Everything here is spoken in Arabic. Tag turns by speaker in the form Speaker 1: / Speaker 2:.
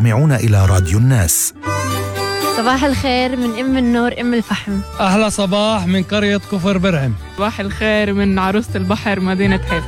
Speaker 1: تستمعون إلى راديو الناس.
Speaker 2: صباح الخير من أم النور أم الفحم.
Speaker 3: أهلا صباح من قرية كفر برهم.
Speaker 4: صباح الخير من عروسة البحر مدينة حيفا.